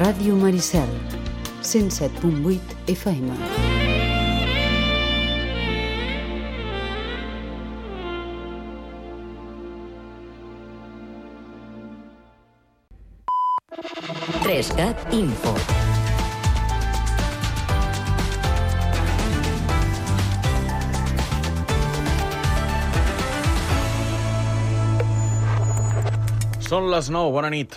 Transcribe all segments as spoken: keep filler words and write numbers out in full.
Ràdio Maricel, cent set punt vuit F M. Trescat Info. Són les nou, bona nit.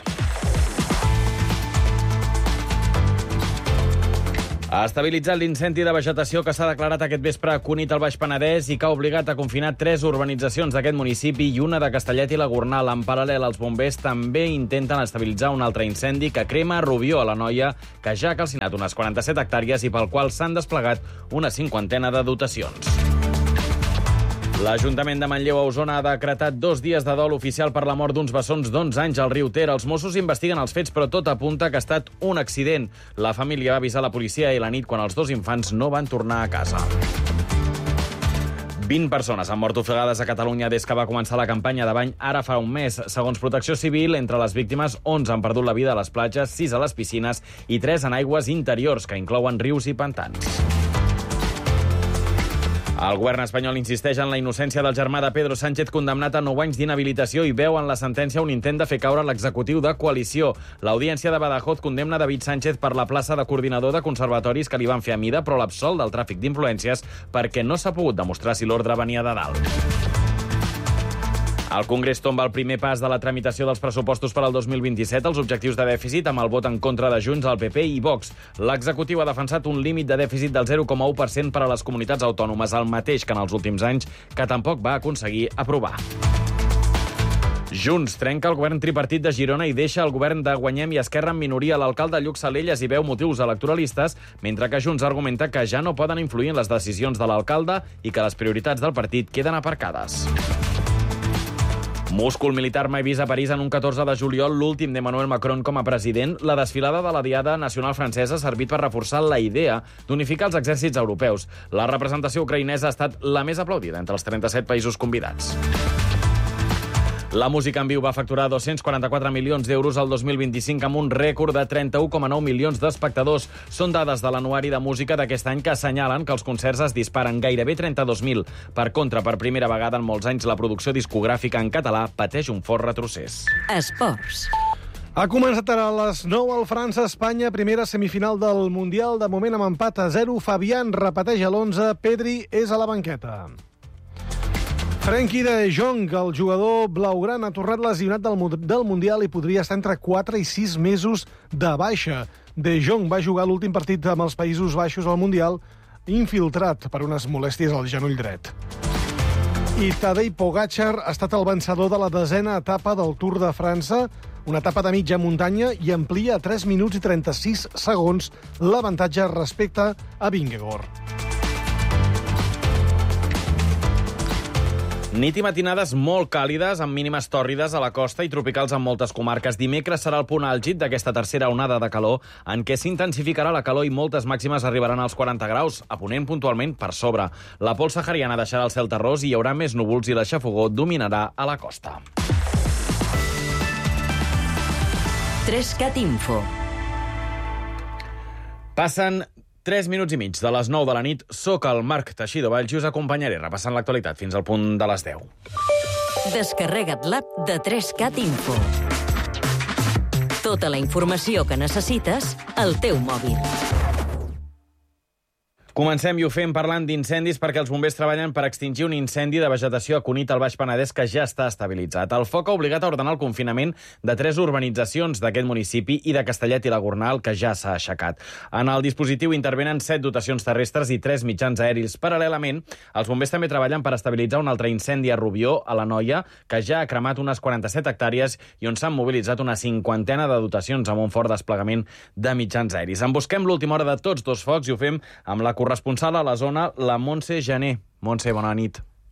Ha estabilitzat l'incendi de vegetació que s'ha declarat aquest vespre a Cunit, al Baix Penedès, i que ha obligat a confinar tres urbanitzacions d'aquest municipi i una de Castellet i la Gornal. En paral·lel, els bombers també intenten estabilitzar un altre incendi que crema a Rubió, a l'Anoia, que ja ha calcinat unes quaranta-set hectàrees i pel qual s'han desplegat una cinquantena de dotacions. L'Ajuntament de Manlleu a Osona ha decretat dos dies de dol oficial per la mort d'uns bessons d'onze anys al riu Ter. Els Mossos investiguen els fets, però tot apunta que ha estat un accident. La família va avisar la policia ahir a la nit quan els dos infants no van tornar a casa. vint persones han mort ofegades a Catalunya des que va començar la campanya de bany ara fa un mes. Segons Protecció Civil, entre les víctimes, onze han perdut la vida a les platges, sis a les piscines i tres en aigües interiors, que inclouen rius i pantans. El govern espanyol insisteix en la innocència del germà de Pedro Sánchez, condemnat a nou anys d'inhabilitació, i veu en la sentència un intent de fer caure l'executiu de coalició. L'Audiència de Badajoz condemna David Sánchez per la plaça de coordinador de conservatoris que li van fer a mida, però l'absol del tràfic d'influències perquè no s'ha pogut demostrar si l'ordre venia de dalt. El Congrés tomba el primer pas de la tramitació dels pressupostos per al dos mil vint-i-set, els objectius de dèficit, amb el vot en contra de Junts, el P P i Vox. L'executiu ha defensat un límit de dèficit del zero coma u per cent per a les comunitats autònomes, el mateix que en els últims anys, que tampoc va aconseguir aprovar. Junts trenca el govern tripartit de Girona i deixa el govern de Guanyem i Esquerra en minoria. L'alcalde Lluc Salelles hi veu motius electoralistes, mentre que Junts argumenta que ja no poden influir en les decisions de l'alcalde i que les prioritats del partit queden aparcades. Múscul militar mai vist a París en un catorze de juliol, l'últim d'Emmanuel Macron com a president. La desfilada de la Diada Nacional Francesa ha servit per reforçar la idea d'unificar els exèrcits europeus. La representació ucraïnesa ha estat la més aplaudida entre els trenta-set països convidats. La música en viu va facturar dos-cents quaranta-quatre milions d'euros al dos mil vint-i-cinc amb un rècord de trenta-u coma nou milions d'espectadors. Són dades de l'Anuari de Música d'aquest any que assenyalen que els concerts es disparen gairebé trenta-dos mil. Per contra, per primera vegada en molts anys, la producció discogràfica en català pateix un fort retrocés. Esports. Ha començat ara a les nou al França-Espanya, primera semifinal del Mundial. De moment amb empat a zero. Fabián repeteix a l'onze, Pedri és a la banqueta. Frenkie de Jong, el jugador blaugrana, ha tornat lesionat del, del Mundial i podria estar entre quatre i sis mesos de baixa. De Jong va jugar l'últim partit amb els Països Baixos al Mundial, infiltrat per unes molèsties al genoll dret. I Tadej Pogačar ha estat el vencedor de la desena etapa del Tour de França, una etapa de mitja muntanya, i amplia a tres minuts i trenta-sis segons l'avantatge respecte a Vingegaard. Nit i matinades molt càlides, amb mínimes tòrrides a la costa i tropicals en moltes comarques. Dimecres serà el punt àlgid d'aquesta tercera onada de calor, en què s'intensificarà la calor i moltes màximes arribaran als quaranta graus, a Ponent puntualment per sobre. La pols sahariana deixarà el cel terrós i hi haurà més núvols i la xafogor dominarà a la costa. Trescat Info. Passen tres minuts i mig de les nou de la nit. Soc el Marc Teixidor Valls i us acompanyaré repassant l'actualitat fins al punt de les deu. Descarrega't l'app de Trescat Info. Tota la informació que necessites al teu mòbil. Comencem i ho fem parlant d'incendis perquè els bombers treballen per extingir un incendi de vegetació a Cunit, al Baix Penedès, que ja està estabilitzat. El foc ha obligat a ordenar el confinament de tres urbanitzacions d'aquest municipi i de Castellet i la Gornal, que ja s'ha aixecat. En el dispositiu intervenen set dotacions terrestres i tres mitjans aèris. Paral·lelament, els bombers també treballen per estabilitzar un altre incendi a Rubió, a l'Anoia, que ja ha cremat unes quaranta-set hectàrees i on s'han mobilitzat una cinquantena de dotacions amb un fort desplegament de mitjans aèris. En busquem l'última hora de tots dos focs i ho fem amb la corresponsal a la zona, la Montse Jané. Montse, bona nit.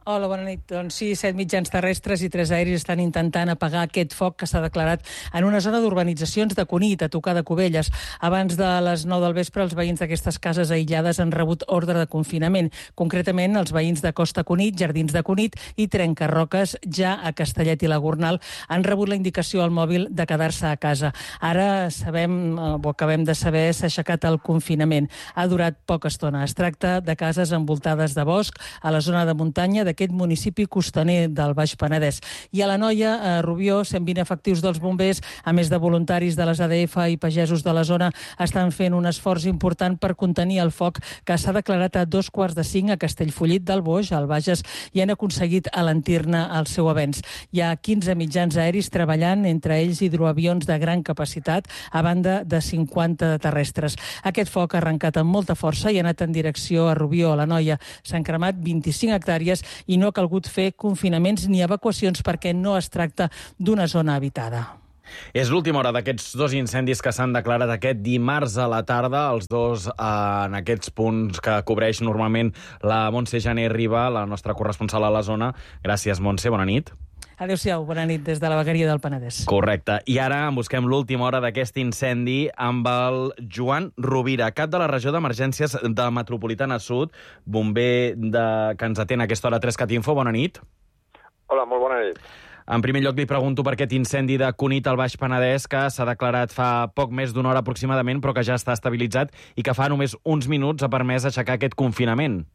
Hola, bona nit. Doncs sí, set mitjans terrestres i tres aeris estan intentant apagar aquest foc que s'ha declarat en una zona d'urbanitzacions de Cunit, a tocar de Cubelles. Abans de les nou del vespre, els veïns d'aquestes cases aïllades han rebut ordre de confinament. Concretament, els veïns de Costa Cunit, Jardins de Cunit i Trencarroques, ja a Castellet i la Gornal, han rebut la indicació al mòbil de quedar-se a casa. Ara sabem, o acabem de saber, s'ha aixecat el confinament. Ha durat poca estona. Es tracta de cases envoltades de bosc a la zona de muntanya d'aquest municipi costaner del Baix Penedès. I a l'Anoia, a Rubió, cent vint efectius dels bombers, a més de voluntaris de les A D F i pagesos de la zona, estan fent un esforç important per contenir el foc que s'ha declarat a dos quarts de cinc a Castellfollit del Boix, al Bages, i han aconseguit alentir-ne el seu avenç. Hi ha quinze mitjans aeris treballant, entre ells hidroavions de gran capacitat, a banda de cinquanta terrestres. Aquest foc ha arrencat amb molta força i ha anat en direcció a Rubió, a l'Anoia. S'han cremat vint-i-cinc hectàrees i no ha calgut fer confinaments ni evacuacions perquè no es tracta d'una zona habitada. És l'última hora d'aquests dos incendis que s'han declarat aquest dimarts a la tarda, els dos eh, en aquests punts que cobreix normalment la Montse Jané Riba, la nostra corresponsal a la zona. Gràcies, Montse, bona nit. Adéu-siau, bona nit des de la vegueria del Penedès. Correcte. I ara en busquem l'última hora d'aquest incendi amb el Joan Rovira, cap de la regió d'emergències de Metropolitana Sud, bomber de... que ens atén a aquesta hora tres Cat Info. Bona nit. Hola, molt bona nit. En primer lloc li pregunto per aquest incendi de Cunit al Baix Penedès que s'ha declarat fa poc més d'una hora aproximadament, però que ja està estabilitzat i que fa només uns minuts ha permès aixecar aquest confinament.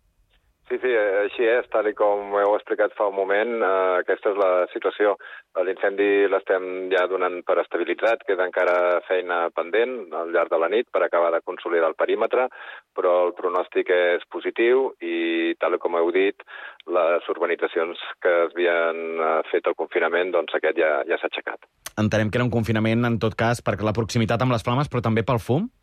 Sí, sí, així és, tal i com heu explicat fa un moment, eh, aquesta és la situació. L'incendi l'estem ja donant per estabilitzat, queda encara feina pendent al llarg de la nit per acabar de consolidar el perímetre, però el pronòstic és positiu i, tal com heu dit, les urbanitzacions que havien fet el confinament, doncs aquest ja, ja s'ha aixecat. Entenem que era un confinament, en tot cas, perquè la proximitat amb les flames, però també pel fum?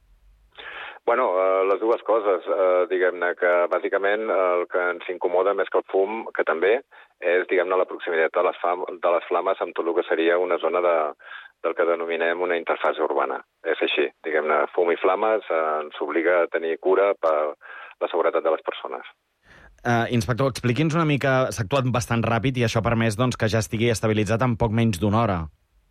Bueno, eh, les dues coses. Eh, diguem-ne que, bàsicament, el que ens incomoda més que el fum, que també, és, diguem-ne, la proximitat de les, fam de les flames amb tot el que seria una zona de, del que denominem una interfase urbana. És així, diguem-ne, fum i flames eh, ens obliga a tenir cura per la seguretat de les persones. Uh, inspector, expliqui'ns una mica, s'ha actuat bastant ràpid i això ha permès doncs, que ja estigui estabilitzat en poc menys d'una hora.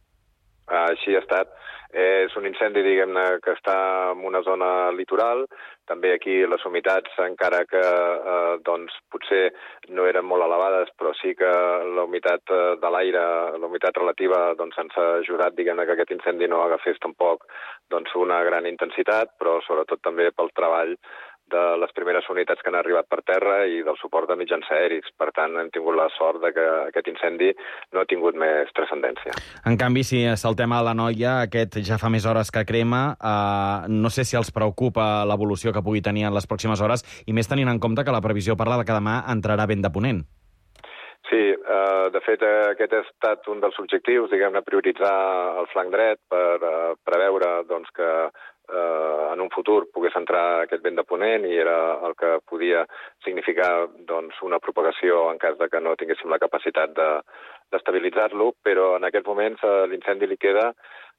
Uh, així ha estat. És un incendi, diguem-ne, que està en una zona litoral. També aquí les humitats, encara que eh, doncs, potser no eren molt elevades, però sí que la humitat de l'aire, la humitat relativa, doncs, ens ha ajudat, diguem-ne, que aquest incendi no agafés tampoc doncs, una gran intensitat, però sobretot també pel treball de les primeres unitats que han arribat per terra i del suport de mitjans aèris. Per tant, hem tingut la sort de que aquest incendi no ha tingut més transcendència. En canvi, si saltem a l'Anoia, aquest ja fa més hores que crema, eh, no sé si els preocupa l'evolució que pugui tenir en les pròximes hores, i més tenint en compte que la previsió parla de que demà entrarà vent de ponent. Sí, eh, de fet, aquest ha estat un dels objectius, diguem-ne, prioritzar el flanc dret per eh, preveure doncs, que eh, en un futur pogués entrar aquest vent de ponent i era el que podia significar doncs, una propagació en cas de que no tinguéssim la capacitat de, d'estabilitzar-lo, però en aquests moments a l'incendi li queda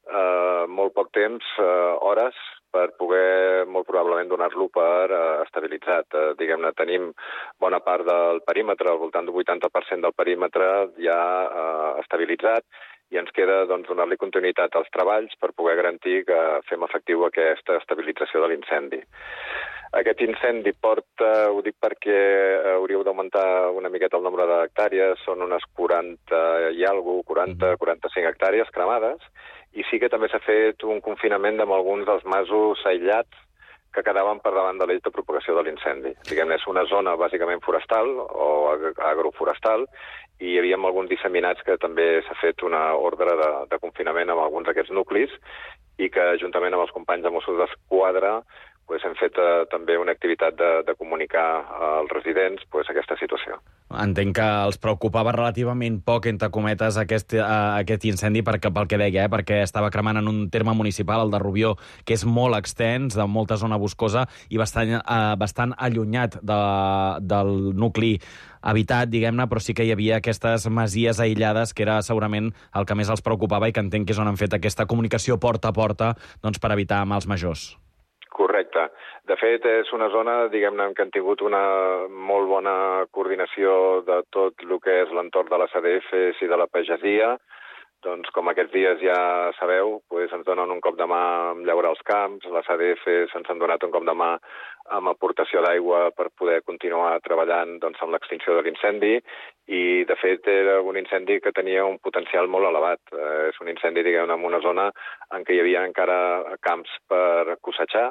eh, molt poc temps, eh, hores, per poder molt probablement donar-lo per eh, estabilitzat. Eh, diguem-ne, tenim bona part del perímetre, al voltant del vuitanta per cent del perímetre ja eh, estabilitzat, i ens queda doncs, donar-li continuïtat als treballs per poder garantir que fem efectiu aquesta estabilització de l'incendi. Aquest incendi porta, ho dic perquè hauríeu d'augmentar una miqueta el nombre d'hectàrees, són unes quaranta i alguna cosa, quaranta a quaranta-cinc hectàrees cremades, i sí que també s'ha fet un confinament amb alguns dels masos aïllats que quedaven per davant de l'eix de propagació de l'incendi. Diguem-ne, és una zona bàsicament forestal o agroforestal, i hi havia alguns disseminats que també s'ha fet una ordre de, de confinament amb alguns d'aquests nuclis i que, juntament amb els companys de Mossos d'Esquadra, pues, hem fet eh, també una activitat de, de comunicar als residents pues, aquesta situació. Entenc que els preocupava relativament poc, entre cometes, aquest, uh, aquest incendi, perquè, pel que deia, eh, perquè estava cremant en un terme municipal, el de Rubió, que és molt extens, de molta zona boscosa i bastant, uh, bastant allunyat de, del nucli habitat, diguem-ne, però sí que hi havia aquestes masies aïllades que era segurament el que més els preocupava i que entenc que és on han fet aquesta comunicació porta a porta doncs, per evitar mals majors. Correcte. De fet, és una zona, diguem-ne, que han tingut una molt bona coordinació de tot el que és l'entorn de les A D Fs i de la pagesia. Doncs com aquests dies ja sabeu, doncs ens donen un cop de mà amb llaurar els camps, les A D Fs ens han donat un cop de mà amb aportació d'aigua per poder continuar treballant doncs, amb l'extinció de l'incendi i, de fet, era un incendi que tenia un potencial molt elevat. Eh, és un incendi, diguem-ne, en una zona en què hi havia encara camps per cosetxar,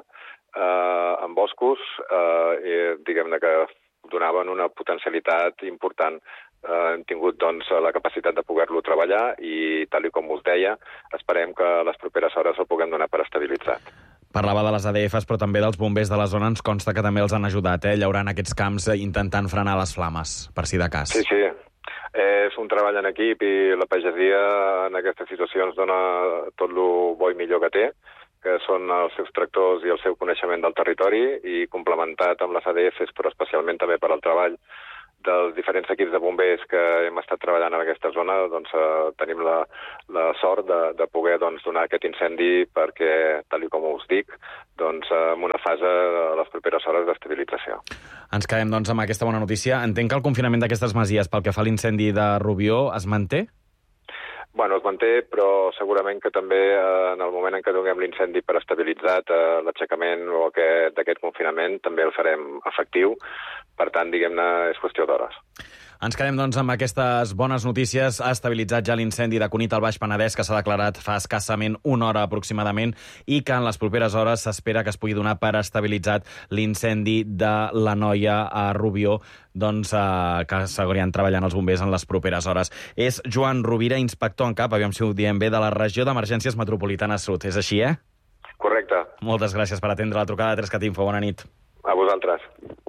eh, en boscos, eh, i diguem-ne que donaven una potencialitat important. Eh, hem tingut doncs, la capacitat de poder-lo treballar i, tal i com us deia, esperem que a les properes hores el puguem donar per estabilitzat. Parlava de les A D Fs, però també dels bombers de la zona. Ens consta que també els han ajudat, eh, llaurant aquests camps, intentant frenar les flames, per si de cas. Sí, sí. És un treball en equip i la pagesia en aquestes situacions dona tot el bo i millor que té, que són els seus tractors i el seu coneixement del territori, i complementat amb les A D Fs, però especialment també per al treball dels diferents equips de bombers que hem estat treballant en aquesta zona, doncs eh, tenim la, la sort de, de poder doncs, donar aquest incendi perquè, tal i com us dic, doncs, en una fase de les properes hores d'estabilització. Ens quedem doncs, amb aquesta bona notícia. Entenc que el confinament d'aquestes masies pel que fa a l'incendi de Rubió es manté? Bueno, es manté, però segurament que també eh, en el moment en què donem l'incendi per estabilitzat, eh, l'aixecament o aquest, d'aquest confinament també el farem efectiu. Per tant, diguem-ne, és qüestió d'hores. Ens quedem, doncs, amb aquestes bones notícies. Ha estabilitzat ja l'incendi de Cunit al Baix Penedès, que s'ha declarat fa escassament una hora aproximadament, i que en les properes hores s'espera que es pugui donar per estabilitzat l'incendi de la Noia a Rubió, doncs, eh, que seguiran treballant els bombers en les properes hores. És Joan Rovira, inspector en cap, aviam si ho diem bé, de la Regió d'Emergències Metropolitana Sud. És així, eh? Correcte. Moltes gràcies per atendre la trucada de tres cat info. Bona nit. A vosaltres.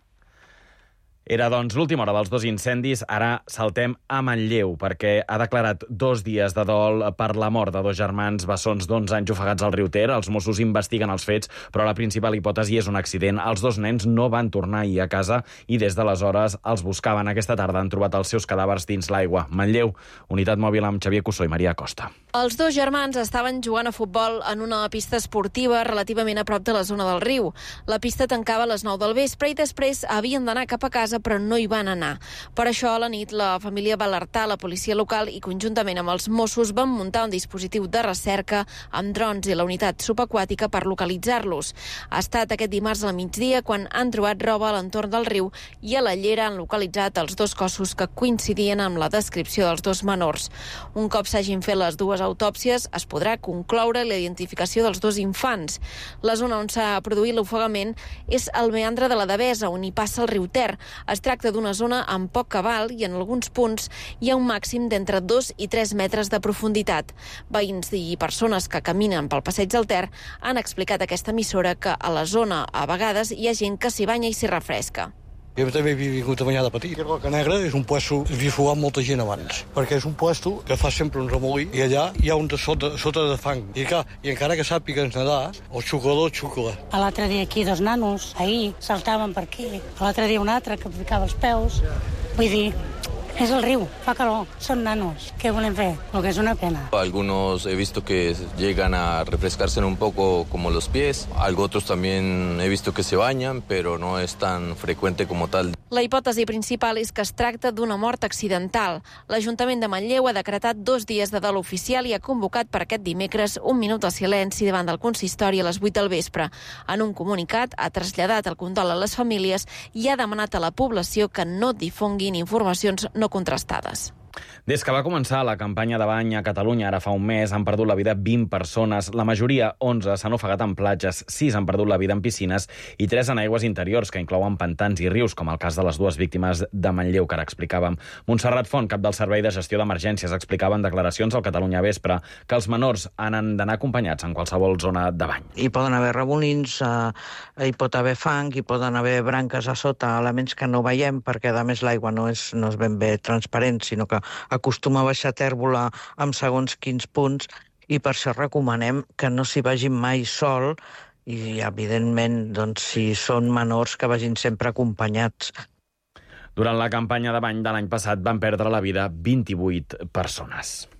Era, doncs, l'última hora dels dos incendis. Ara saltem a Manlleu, perquè ha declarat dos dies de dol per la mort de dos germans bessons d'onze anys ofegats al riu Ter. Els Mossos investiguen els fets, però la principal hipòtesi és un accident. Els dos nens no van tornar ahir a casa i des d'aleshores els buscaven. Aquesta tarda han trobat els seus cadàvers dins l'aigua. Manlleu, unitat mòbil amb Xavier Cussó i Maria Costa. Els dos germans estaven jugant a futbol en una pista esportiva relativament a prop de la zona del riu. La pista tancava a les nou del vespre i després havien d'anar cap a casa, però no hi van anar. Per això, a la nit, la família va alertar la policia local i, conjuntament amb els Mossos, van muntar un dispositiu de recerca amb drons i la unitat subaquàtica per localitzar-los. Ha estat aquest dimarts al migdia quan han trobat roba a l'entorn del riu i a la llera han localitzat els dos cossos que coincidien amb la descripció dels dos menors. Un cop s'hagin fet les dues autòpsies, es podrà concloure la identificació dels dos infants. La zona on s'ha produït l'ofegament és el meandre de la Devesa, on hi passa el riu Ter. Es tracta d'una zona amb poc cabal i en alguns punts hi ha un màxim d'entre dos i tres metres de profunditat. Veïns i persones que caminen pel passeig del Ter han explicat a aquesta emissora que a la zona a vegades hi ha gent que s'hi banya i s'hi refresca. Jo també he vingut a banyar de petit. Roca Negra és un puesto que havia fugat molta gent abans, perquè és un puesto que fa sempre un remolí i allà hi ha un de sota, sota de fang. I, clar, i encara que sàpigues nedar, el xuclador xucla. L'altre dia aquí dos nanos, ahir, saltaven per aquí. L'altre dia un altre que ficava els peus. Vull dir, es el riu, fa calor, son nanos. ¿Qué volen fer? Lo que es una pena. Algunos he visto que llegan a refrescarse un poco como los pies. Algo otros también he visto que se bañan, pero no es tan frecuente como tal. La hipòtesi principal és que es tracta d'una mort accidental. L'Ajuntament de Manlleu ha decretat dos dies de dol oficial i ha convocat per aquest dimecres un minut de silenci davant del consistori a les vuit del vespre. En un comunicat ha traslladat el condol a les famílies i ha demanat a la població que no difonguin informacions no contrastades. Des que va començar la campanya de bany a Catalunya, ara fa un mes, han perdut la vida vint persones. La majoria, onze, s'han ofegat en platges, sis han perdut la vida en piscines i tres en aigües interiors, que inclouen pantans i rius, com el cas de les dues víctimes de Manlleu, que ara explicàvem. Montserrat Font, cap del Servei de Gestió d'Emergències, explicava en declaracions al Catalunya Vespre que els menors han d'anar acompanyats en qualsevol zona de bany. Hi poden haver remolins, eh, hi pot haver fang, hi poden haver branques a sota, elements que no veiem, perquè a més l'aigua no és, no és ben bé transparent, sinó que acostuma a baixar tèrbola amb segons quins punts, i per això recomanem que no s'hi vagin mai sol i, evidentment, doncs, si són menors, que vagin sempre acompanyats. Durant la campanya de bany de l'any passat van perdre la vida vint-i-vuit persones.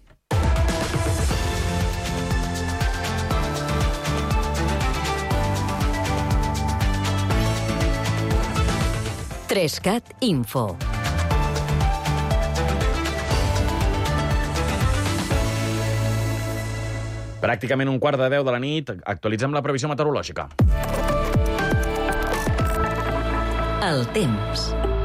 Trescat Info. Pràcticament un quart de deu de la nit, actualitzem la previsió meteorològica. El temps.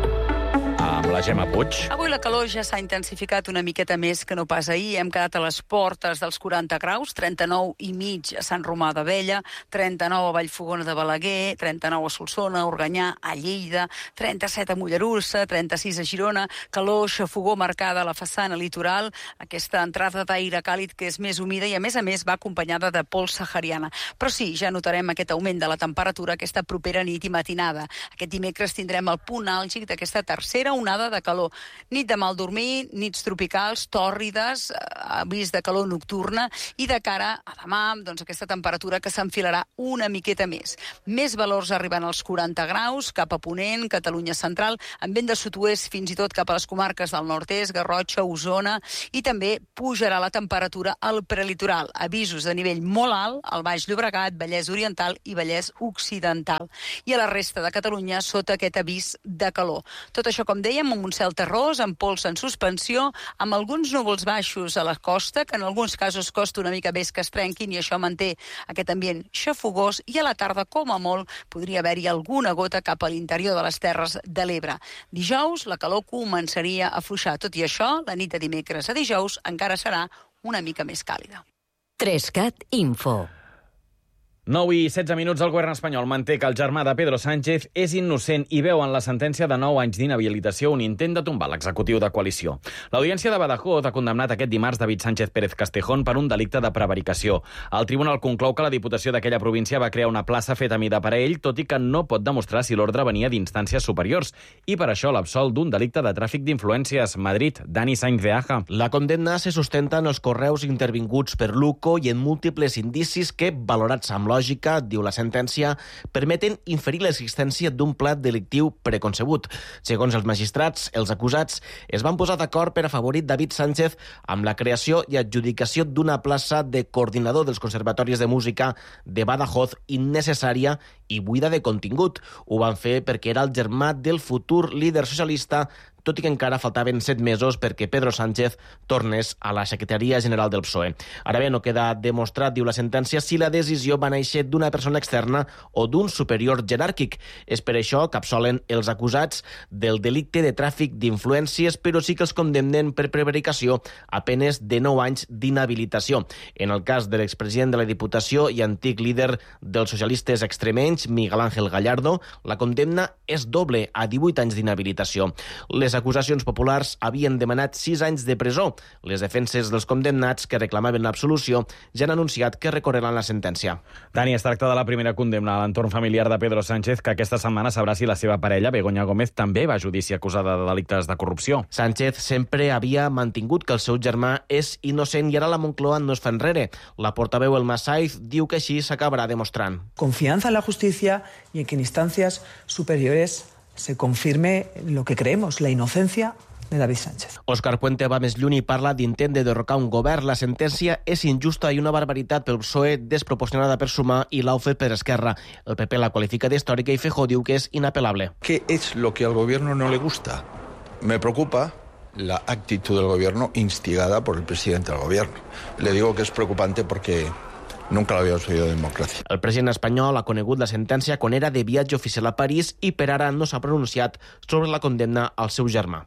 Amb la Gemma Puig. Avui la calor ja s'ha intensificat una miqueta més que no pas ahir. Hem quedat a les portes dels quaranta graus, trenta-nou i mig a Sant Romà d'Abella, trenta-nou a Vallfogona de Balaguer, trenta-nou a Solsona, a Organyà, a Lleida, trenta-set a Mollerussa, trenta-sis a Girona, calor, xafogor marcada a la façana litoral, aquesta entrada d'aire càlid que és més humida i a més a més va acompanyada de pols sahariana. Però sí, ja notarem aquest augment de la temperatura aquesta propera nit i matinada. Aquest dimecres tindrem el punt àlgid d'aquesta tercera onada de calor. Nit de mal dormir, nits tropicals, tòrrides, avís de calor nocturna i de cara a demà, doncs aquesta temperatura que s'enfilarà una miqueta més. Més valors arribant als quaranta graus, cap a Ponent, Catalunya central, amb vent de sud-oest fins i tot cap a les comarques del nord-est, Garrotxa, Osona, i també pujarà la temperatura al prelitoral. Avisos de nivell molt alt al Baix Llobregat, Vallès Oriental i Vallès Occidental. I a la resta de Catalunya sota aquest avís de calor. Tot això, com dèiem, amb un cel terrós, amb pols en suspensió, amb alguns núvols baixos a la costa, que en alguns casos costa una mica més que es trenquin i això manté aquest ambient xafogós, i a la tarda, com a molt, podria haver-hi alguna gota cap a l'interior de les Terres de l'Ebre. Dijous, la calor començaria a afluixar. Tot i això, la nit de dimecres a dijous encara serà una mica més càlida. Trescat Info. nou i setze minuts, el govern espanyol manté que el germà de Pedro Sánchez és innocent i veu en la sentència de nou anys d'inhabilitació un intent de tombar l'executiu de coalició. L'Audiència de Badajoz ha condemnat aquest dimarts David Sánchez Pérez Castejón per un delicte de prevaricació. El tribunal conclou que la Diputació d'aquella província va crear una plaça feta a mida per a ell, tot i que no pot demostrar si l'ordre venia d'instàncies superiors, i per això l'absol d'un delicte de tràfic d'influències. Madrid, Dani Sainz de Aja. La condemna se sustenta en els correus intervinguts per Luco i en múltiples indicis que, valorats amb lògica, diu la sentència, permeten inferir l'existència d'un pla delictiu preconcebut. Segons els magistrats, els acusats es van posar d'acord per afavorir David Sánchez amb la creació i adjudicació d'una plaça de coordinador dels conservatoris de música de Badajoz innecessària i buida de contingut. Ho van fer perquè era el germà del futur líder socialista, tot i que encara faltaven set mesos perquè Pedro Sánchez tornés a la Secretaria General del P S O E. Ara bé, no queda demostrat, diu la sentència, si la decisió va néixer d'una persona externa o d'un superior jeràrquic. És per això que absolen els acusats del delicte de tràfic d'influències, però sí que els condemnen per prevaricació a penes de nou anys d'inhabilitació. En el cas de l'expresident de la Diputació i antic líder dels socialistes extremenys, Miguel Ángel Gallardo, la condemna és doble, a divuit anys d'inhabilitació. Les Les acusacions populars havien demanat sis anys de presó. Les defenses dels condemnats que reclamaven l'absolució ja han anunciat que recorreran la sentència. Dani, es tracta de la primera condemna a l'entorn familiar de Pedro Sánchez, que aquesta setmana sabrà si la seva parella, Begoña Gómez, també va a judici acusada de delictes de corrupció. Sánchez sempre havia mantingut que el seu germà és innocent i ara la Moncloa no es fa enrere. La portaveu Elma Saiz diu que així s'acabarà demostrant. Confianza en la justicia y en que en instancias superiores se confirme lo que creemos, la inocencia de David Sánchez. Òscar Puente va més lluny i parla d'intent de derrocar un govern. La sentència és injusta i una barbaritat pel P S O E, desproporcionada per Sumar i l'Aufe per Esquerra. El P P la qualifica d'històrica i Feijóo diu que és inapelable. ¿Qué es lo que al gobierno no le gusta? Me preocupa la actitud del gobierno instigada por el presidente del gobierno. Le digo que es preocupante porque nunca l'havíem oído de democràcia. El president espanyol ha conegut la sentència quan era de viatge oficial a París i per ara no s'ha pronunciat sobre la condemna al seu germà.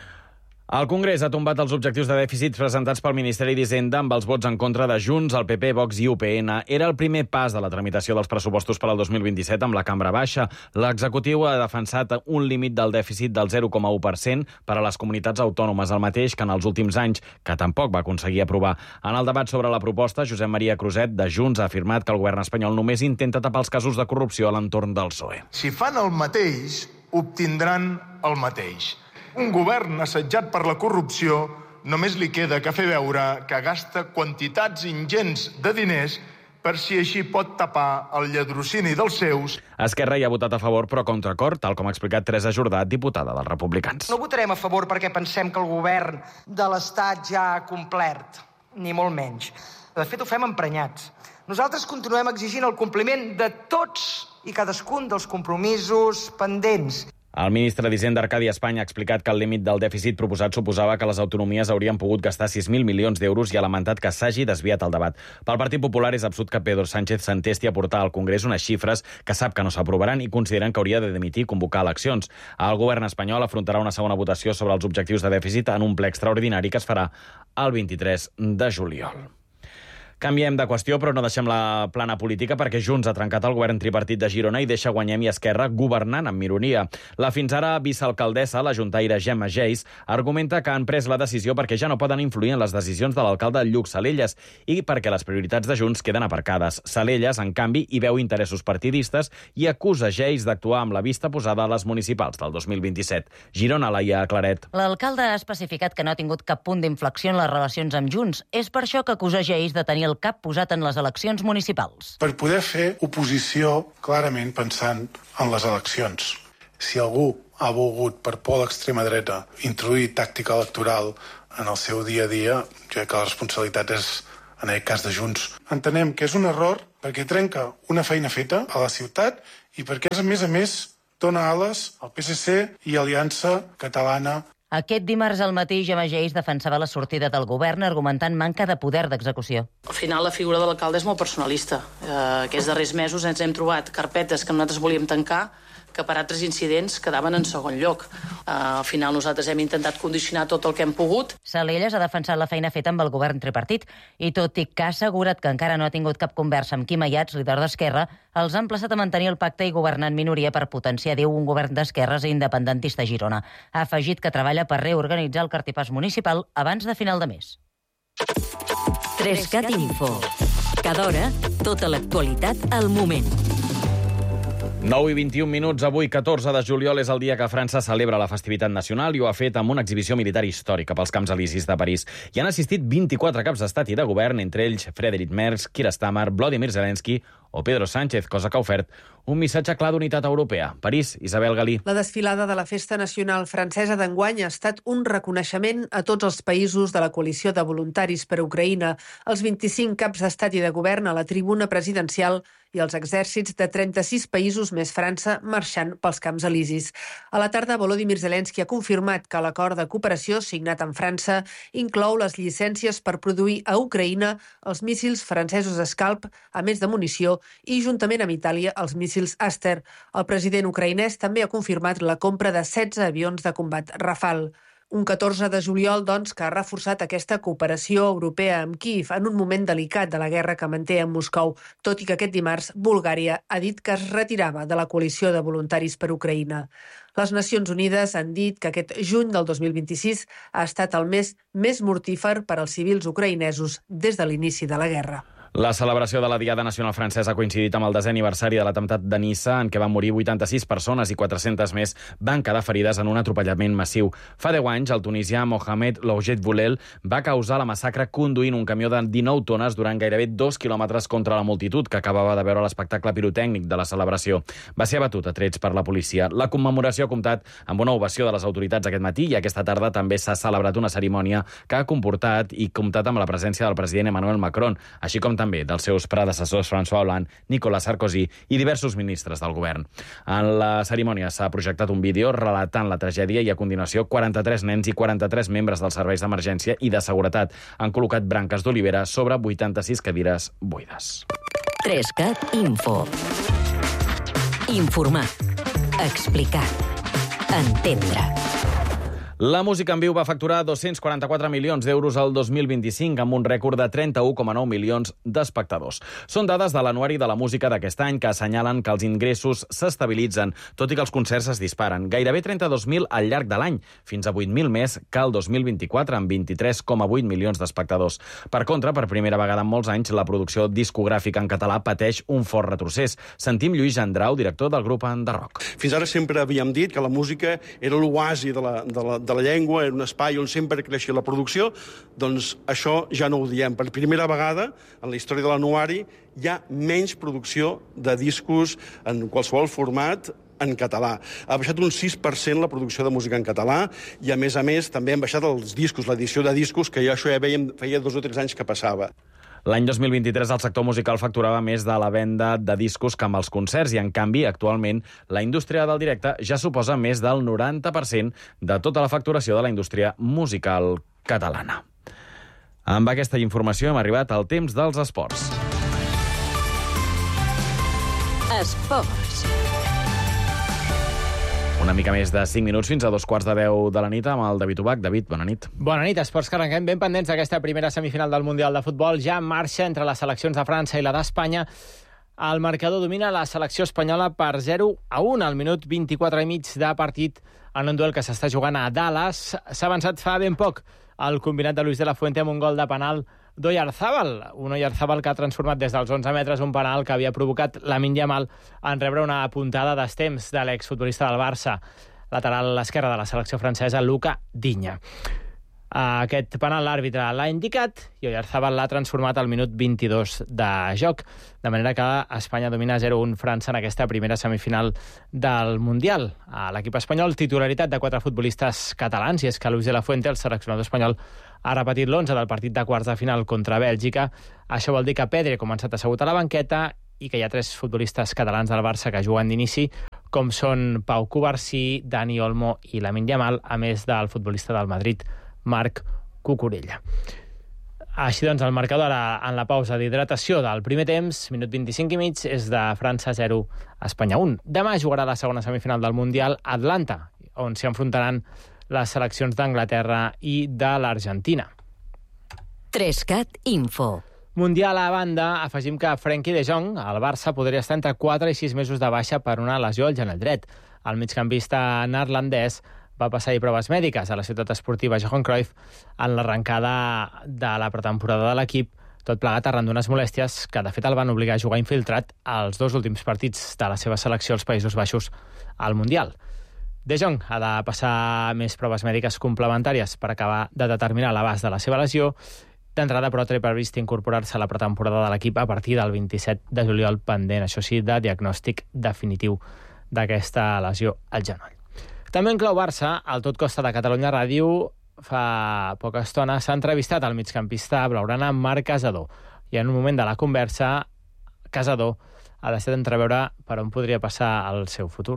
El Congrés ha tombat els objectius de dèficit presentats pel Ministeri d'Hisenda amb els vots en contra de Junts, el P P, Vox i U P N. Era el primer pas de la tramitació dels pressupostos per al dos mil vint-i-set amb la Cambra Baixa. L'executiu ha defensat un límit del dèficit del zero coma u per cent per a les comunitats autònomes, el mateix que en els últims anys, que tampoc va aconseguir aprovar. En el debat sobre la proposta, Josep Maria Cruzet, de Junts, ha afirmat que el govern espanyol només intenta tapar els casos de corrupció a l'entorn del P S O E. Si fan el mateix, obtindran el mateix. Un govern assetjat per la corrupció només li queda que fer veure que gasta quantitats ingents de diners per si així pot tapar el lladrocini dels seus. Esquerra hi ha votat a favor, però contra acord, tal com ha explicat Teresa Jordà, diputada dels Republicans. No votarem a favor perquè pensem que el govern de l'Estat ja ha complert, ni molt menys. De fet, ho fem emprenyats. Nosaltres continuem exigint el compliment de tots i cadascun dels compromisos pendents. El ministre d'Hisenda, Arcadi Espanya, ha explicat que el límit del dèficit proposat suposava que les autonomies haurien pogut gastar sis mil milions d'euros i ha lamentat que s'hagi desviat el debat. Pel Partit Popular és absurd que Pedro Sánchez s'entesti a portar al Congrés unes xifres que sap que no s'aprovaran i consideren que hauria de dimitir i convocar eleccions. El govern espanyol afrontarà una segona votació sobre els objectius de dèficit en un ple extraordinari que es farà el vint-i-tres de juliol. Canviem de qüestió, però no deixem la plana política perquè Junts ha trencat el govern tripartit de Girona i deixa Guanyem i Esquerra governant amb minoria. La fins ara vicealcaldessa, la juntaire Gemma Geis, argumenta que han pres la decisió perquè ja no poden influir en les decisions de l'alcalde de Lluc, Salelles, i perquè les prioritats de Junts queden aparcades. Salelles, en canvi, hi veu interessos partidistes i acusa Geis d'actuar amb la vista posada a les municipals del dos mil vint-i-set. Girona, Laia Claret. L'alcalde ha especificat que no ha tingut cap punt d'inflexió en les relacions amb Junts. És per això que acusa Geis de tenir el cap posat en les eleccions municipals. Per poder fer oposició clarament pensant en les eleccions. Si algú ha volgut, per por a l'extrema dreta, introduir tàctica electoral en el seu dia a dia, jo crec que la responsabilitat és, en aquest cas de Junts. Entenem que és un error perquè trenca una feina feta a la ciutat i perquè, a més a més, dona ales al P S C i Aliança Catalana. Aquest dimarts al matí, Gemma Geis defensava la sortida del govern argumentant manca de poder d'execució. Al final, la figura de l'alcalde és molt personalista. Eh, aquests darrers mesos ens hem trobat carpetes que nosaltres volíem tancar que per altres incidents quedaven en segon lloc. Eh, al final, nosaltres hem intentat condicionar tot el que hem pogut. Salelles ha defensat la feina feta amb el govern tripartit i, tot i que ha assegurat que encara no ha tingut cap conversa amb Quim Ayats, líder d'Esquerra, els ha emplaçat a mantenir el pacte i governar en minoria per potenciar, diu, un govern d'esquerres i independentista a Girona. Ha afegit que treballa per reorganitzar el cartipàs municipal abans de final de mes. Trescat Info. Cada hora, tota l'actualitat al moment. nou i vint-i-un minuts. Avui, catorze de juliol, és el dia que França celebra la festivitat nacional i ho ha fet amb una exhibició militar històrica pels Camps Elisis de París. Hi han assistit vint-i-quatre caps d'estat i de govern, entre ells Friedrich Merz, Keir Starmer, Volodymyr Zelensky o Pedro Sánchez, cosa que ha ofert un missatge clar d'unitat europea. París, Isabel Galí. La desfilada de la Festa Nacional Francesa d'enguany ha estat un reconeixement a tots els països de la coalició de voluntaris per a Ucraïna, els vint-i-cinc caps d'estat i de govern a la tribuna presidencial i els exèrcits de trenta-sis països més França marxant pels Camps Elisis. A la tarda, Volodymyr Zelensky ha confirmat que l'acord de cooperació signat amb França inclou les llicències per produir a Ucraïna els míssils francesos Scalp, a més de munició, i juntament amb Itàlia els míssils Aster. El president ucraïnès també ha confirmat la compra de setze avions de combat Rafale. Un catorze de juliol, doncs, que ha reforçat aquesta cooperació europea amb Kíev en un moment delicat de la guerra que manté amb Moscou, tot i que aquest dimarts Bulgària ha dit que es retirava de la coalició de voluntaris per Ucraïna. Les Nacions Unides han dit que aquest juny del dos mil vint-i-sis ha estat el mes més mortífer per als civils ucraïnesos des de l'inici de la guerra. La celebració de la Diada Nacional Francesa ha coincidit amb el desè aniversari de l'atemptat de Niça, en què van morir vuitanta-sis persones i quatre-centes més van quedar ferides en un atropellament massiu. Fa deu anys, el tunisià Mohamed Loujet Boulel va causar la massacre conduint un camió de dinou tones durant gairebé dos quilòmetres contra la multitud que acabava de veure l'espectacle pirotècnic de la celebració. Va ser abatut a trets per la policia. La commemoració ha comptat amb una ovació de les autoritats aquest matí i aquesta tarda també s'ha celebrat una cerimònia que ha comportat i comptat amb la presència del president Emmanuel Macron, així com també dels seus predecessors François Hollande, Nicolas Sarkozy i diversos ministres del govern. En la cerimònia s'ha projectat un vídeo relatant la tragèdia i a continuació quaranta-tres nens i quaranta-tres membres dels serveis d'emergència i de seguretat han col·locat branques d'olivera sobre vuitanta-sis cadires buides. Trescat Info. Informar. Explicar. Entendre. La música en viu va facturar dos-cents quaranta-quatre milions d'euros al dos mil vint-i-cinc, amb un rècord de trenta-u coma nou milions d'espectadors. Són dades de l'Anuari de la Música d'aquest any que assenyalen que els ingressos s'estabilitzen, tot i que els concerts es disparen. Gairebé trenta-dos mil al llarg de l'any, fins a vuit mil més que el dos mil vint-i-quatre, amb vint-i-tres coma vuit milions d'espectadors. Per contra, per primera vegada en molts anys, la producció discogràfica en català pateix un fort retrocés. Sentim Lluís Gendrau, director del grup Enderroc. Fins ara sempre havíem dit que la música era l'oasi de la, de la, de la llengua, era un espai on sempre creixia la producció, doncs això ja no ho diem. Per primera vegada en la història de l'Anuari hi ha menys producció de discos en qualsevol format en català. Ha baixat un sis per cent la producció de música en català i, a més a més, també han baixat els discos, l'edició de discos, que ja això ja veiem, feia dos o tres anys que passava. L'any dos mil vint-i-tres el sector musical facturava més de la venda de discos que amb els concerts i, en canvi, actualment, la indústria del directe ja suposa més del noranta per cent de tota la facturació de la indústria musical catalana. Amb aquesta informació hem arribat al temps dels esports. Esports. Una mica més de cinc minuts fins a dos quarts de deu de la nit amb el David Ubach. David, bona nit. Bona nit, esports que arrenquem ben pendents d'aquesta primera semifinal del Mundial de Futbol. Ja en marxa entre les seleccions de França i la d'Espanya. El marcador domina la selecció espanyola per zero a un al minut vint-i-quatre i mig de partit en un duel que s'està jugant a Dallas. S'ha avançat fa ben poc el combinat de Luis de la Fuente amb un gol de penal d'Oyarzabal, un Oyarzabal que ha transformat des dels onze metres un penal que havia provocat Lamine Yamal en rebre una puntada d'estemps de l'exfutbolista del Barça, lateral a l'esquerra de la selecció francesa, Luca Digne. Aquest penal l'àrbitre l'ha indicat i Oyarzabal l'ha transformat al minut vint-i-dos de joc, de manera que Espanya domina zero a un França en aquesta primera semifinal del Mundial. A l'equip espanyol, titularitat de quatre futbolistes catalans, i és que Luis de la Fuente, el seleccionador espanyol, ha repetit l'onze del partit de quarts de final contra Bèlgica. Això vol dir que Pedri ha començat assegut a la banqueta i que hi ha tres futbolistes catalans del Barça que juguen d'inici, com són Pau Cubarsí, Dani Olmo i Lamine Yamal, a més del futbolista del Madrid, Marc Cucurella. Així doncs, el marcador ara en la pausa d'hidratació del primer temps, minut vint-i-cinc i mig, és de França zero, Espanya un. Demà jugarà la segona semifinal del Mundial a Atlanta, on s'hi enfrontaran les seleccions d'Anglaterra i de l'Argentina. Trescat Info. Mundial a banda, afegim que Frenkie de Jong, al Barça, podria estar entre quatre i sis mesos de baixa per una lesió al genoll dret. El migcampista neerlandès va passar-hi proves mèdiques a la ciutat esportiva Johan Cruyff en l'arrencada de la pretemporada de l'equip, tot plegat arran d'unes molèsties que, de fet, el van obligar a jugar infiltrat als dos últims partits de la seva selecció als Països Baixos al Mundial. De Jong ha de passar més proves mèdiques complementàries per acabar de determinar l'abast de la seva lesió. D'entrada, però, té previst incorporar-se a la pretemporada de l'equip a partir del vint-i-set de juliol, pendent, això sí, de diagnòstic definitiu d'aquesta lesió al genoll. També en clau Barça, al Tot Costa de Catalunya Ràdio, fa poca estona s'ha entrevistat el migcampista blaugrana Marc Casador, i en un moment de la conversa, Casador ha deixat entreveure per on podria passar el seu futur.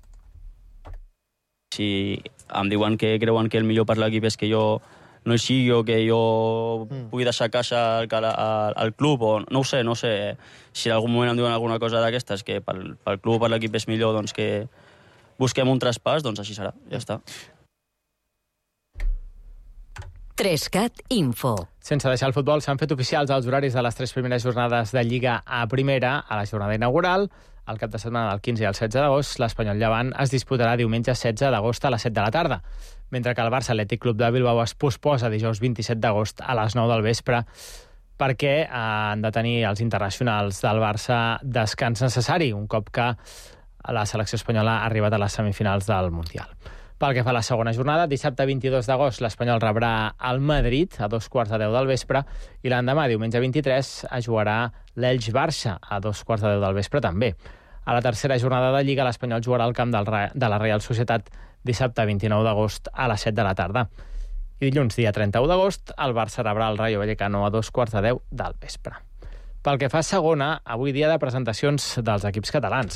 Si em diuen que creuen que el millor per l'equip és que jo no hi sigui o que jo mm. pugui deixar casa al, al, al club, o no ho sé, no sé. Si en algun moment em diuen alguna cosa d'aquestes, que pel, pel club o per l'equip és millor, doncs que busquem un traspàs, doncs així serà, ja està. Trescat Info. Sense deixar el futbol, s'han fet oficials els horaris de les tres primeres jornades de Lliga a primera, a la jornada inaugural. El cap de setmana del quinze i el setze d'agost, l'Espanyol Llevant es disputarà diumenge setze d'agost a les set de la tarda, mentre que el Barça Atlètic Club de Bilbao es posposa dijous vint-i-set d'agost a les nou del vespre perquè han de tenir els internacionals del Barça descans necessari, un cop que la selecció espanyola ha arribat a les semifinals del Mundial. Pel que fa a la segona jornada, dissabte vint-i-dos d'agost, l'Espanyol rebrà el Madrid a dos quarts de deu del vespre i l'endemà, diumenge vint-i-tres, es jugarà l'Elx-Barça a dos quarts de deu del vespre també. A la tercera jornada de Lliga, l'Espanyol jugarà al camp del Re... de la Real Societat dissabte vint-i-nou d'agost a les set de la tarda. I dilluns, dia trenta-u d'agost, el Barça rebrà el Rayo Vallecano a dos quarts de deu del vespre. Pel que fa a segona, avui dia de presentacions dels equips catalans.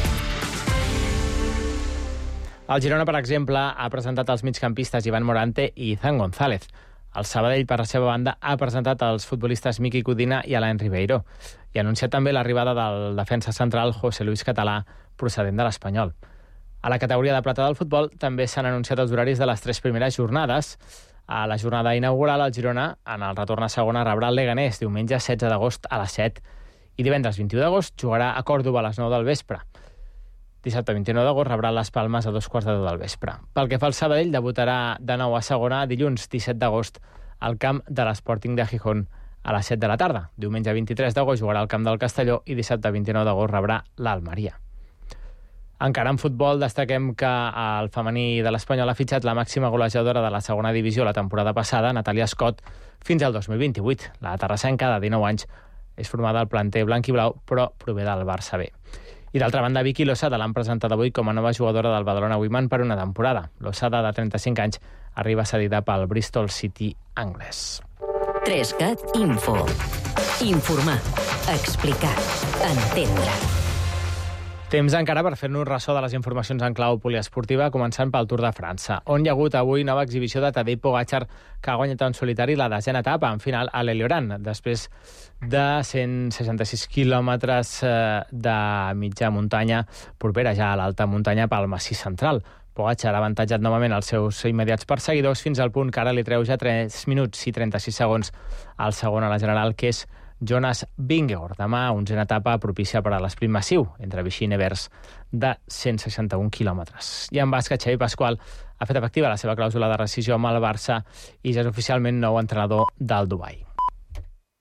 El Girona, per exemple, ha presentat els migcampistes Ivan Morante i Izan González. El Sabadell, per la seva banda, ha presentat els futbolistes Miqui Codina i Alain Ribeiro i ha anunciat també l'arribada del defensa central José Luis Català, procedent de l'Espanyol. A la categoria de plata del futbol també s'han anunciat els horaris de les tres primeres jornades. A la jornada inaugural, el Girona, en el retorn a segona, rebrà el Leganés diumenge setze d'agost a les set i divendres vint-i-u d'agost jugarà a Còrdova a les nou del vespre. Dissabte vint-i-nou d'agost rebrà les Palmes a dos quarts de deu del vespre. Pel que fa al Sabadell, debutarà de nou a segona dilluns disset d'agost al camp de l'Sporting de Gijón a les set de la tarda. Diumenge vint-i-tres d'agost jugarà al camp del Castelló i dissabte vint-i-nou d'agost rebrà l'Almeria. Encara en futbol, destaquem que el femení de l'Espanyol ha fitxat la màxima golejadora de la segona divisió la temporada passada, Natàlia Scott, fins al dos mil vint-i-vuit. La terrassenca, de dinou anys, és formada al planter blanc i blau, però prové del Barça B. I d'altra banda, Vicky Losada l'han presentat avui com a nova jugadora del Badalona Women per una temporada. Losada, de trenta-cinc anys, arriba cedida pel Bristol City anglès. Trescat Info. Informar, explicar, entendre. Temps encara per fer-nos ressò de les informacions en clau poliesportiva, començant pel Tour de França, on hi ha hagut avui nova exhibició de Tadej Pogačar, que ha guanyat en solitari la desena etapa, en final a l'Elioran, després de cent seixanta-sis quilòmetres de mitja muntanya, propera ja a l'alta muntanya pel massís central. Pogačar ha avantatjat novament els seus immediats perseguidors fins al punt que ara li treu ja tres minuts i trenta-sis segons al segon a la general, que és Jonas Vingegaard. Demà, onzena etapa propícia per a l'esprint massiu entre Vichy i Nevers de cent seixanta-un quilòmetres. I en bàsquet, Xavi Pasqual ha fet efectiva la seva clàusula de rescissió amb el Barça i ja és oficialment nou entrenador del Dubai.